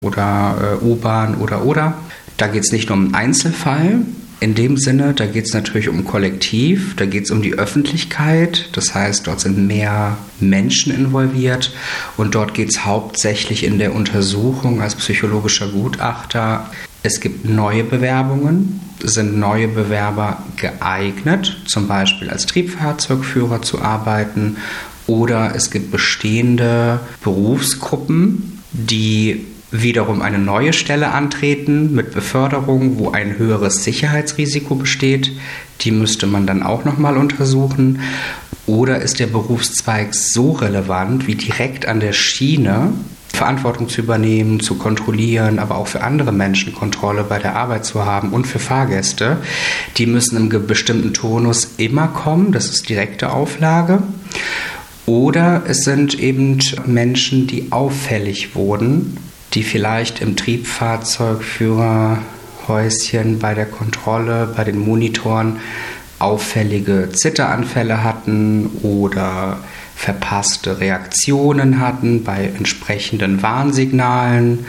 oder U-Bahn oder. Da geht es nicht nur um einen Einzelfall. In dem Sinne, da geht es natürlich um Kollektiv, da geht es um die Öffentlichkeit. Das heißt, dort sind mehr Menschen involviert und dort geht es hauptsächlich in der Untersuchung als psychologischer Gutachter. Es gibt neue Bewerbungen. Sind neue Bewerber geeignet, zum Beispiel als Triebfahrzeugführer zu arbeiten? Oder es gibt bestehende Berufsgruppen, die wiederum eine neue Stelle antreten mit Beförderung, wo ein höheres Sicherheitsrisiko besteht. Die müsste man dann auch nochmal untersuchen. Oder ist der Berufszweig so relevant, wie direkt an der Schiene Verantwortung zu übernehmen, zu kontrollieren, aber auch für andere Menschen Kontrolle bei der Arbeit zu haben und für Fahrgäste. Die müssen im bestimmten Tonus immer kommen, das ist direkte Auflage. Oder es sind eben Menschen, die auffällig wurden, die vielleicht im Triebfahrzeugführerhäuschen bei der Kontrolle, bei den Monitoren auffällige Zitteranfälle hatten oder verpasste Reaktionen hatten bei entsprechenden Warnsignalen.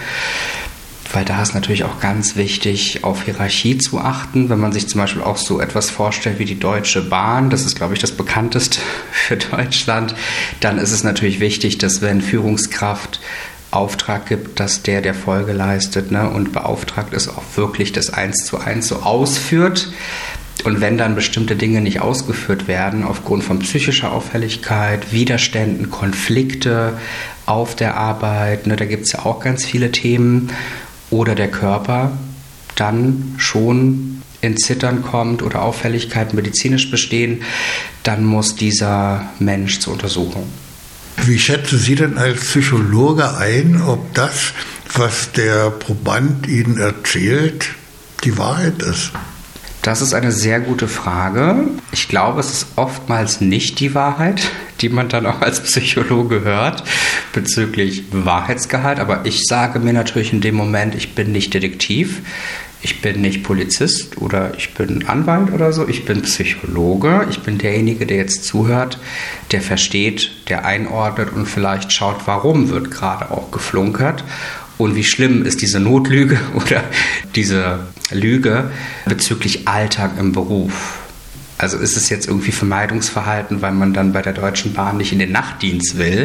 Weil da ist natürlich auch ganz wichtig, auf Hierarchie zu achten. Wenn man sich zum Beispiel auch so etwas vorstellt wie die Deutsche Bahn, das ist, glaube ich, das bekannteste für Deutschland, dann ist es natürlich wichtig, dass wenn Führungskraft Auftrag gibt, dass der Folge leistet, und beauftragt ist, auch wirklich das 1:1 so ausführt. Und wenn dann bestimmte Dinge nicht ausgeführt werden, aufgrund von psychischer Auffälligkeit, Widerständen, Konflikte auf der Arbeit, da gibt es ja auch ganz viele Themen, oder der Körper dann schon in Zittern kommt oder Auffälligkeiten medizinisch bestehen, dann muss dieser Mensch zur Untersuchung. Wie schätzen Sie denn als Psychologe ein, ob das, was der Proband Ihnen erzählt, die Wahrheit ist? Das ist eine sehr gute Frage. Ich glaube, es ist oftmals nicht die Wahrheit, die man dann auch als Psychologe hört, bezüglich Wahrheitsgehalt. Aber ich sage mir natürlich in dem Moment, ich bin nicht Detektiv, ich bin nicht Polizist oder ich bin Anwalt oder so. Ich bin Psychologe. Ich bin derjenige, der jetzt zuhört, der versteht, der einordnet und vielleicht schaut, warum wird gerade auch geflunkert. Und wie schlimm ist diese Notlüge oder diese Lüge bezüglich Alltag im Beruf? Also ist es jetzt irgendwie Vermeidungsverhalten, weil man dann bei der Deutschen Bahn nicht in den Nachtdienst will?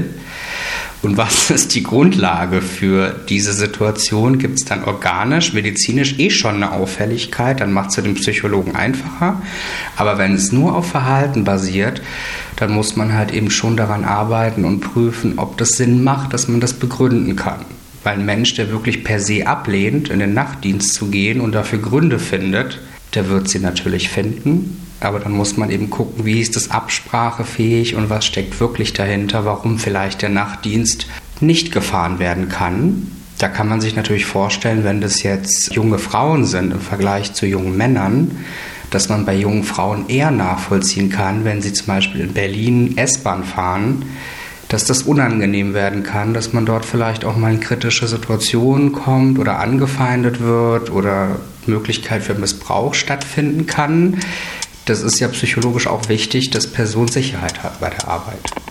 Und was ist die Grundlage für diese Situation? Gibt es dann organisch, medizinisch schon eine Auffälligkeit? Dann macht es den Psychologen einfacher. Aber wenn es nur auf Verhalten basiert, dann muss man halt eben schon daran arbeiten und prüfen, ob das Sinn macht, dass man das begründen kann. Weil ein Mensch, der wirklich per se ablehnt, in den Nachtdienst zu gehen und dafür Gründe findet, der wird sie natürlich finden. Aber dann muss man eben gucken, wie ist das absprachefähig und was steckt wirklich dahinter, warum vielleicht der Nachtdienst nicht gefahren werden kann. Da kann man sich natürlich vorstellen, wenn das jetzt junge Frauen sind im Vergleich zu jungen Männern, dass man bei jungen Frauen eher nachvollziehen kann, wenn sie zum Beispiel in Berlin S-Bahn fahren, dass das unangenehm werden kann, dass man dort vielleicht auch mal in kritische Situationen kommt oder angefeindet wird oder Möglichkeit für Missbrauch stattfinden kann. Das ist ja psychologisch auch wichtig, dass Person Sicherheit hat bei der Arbeit.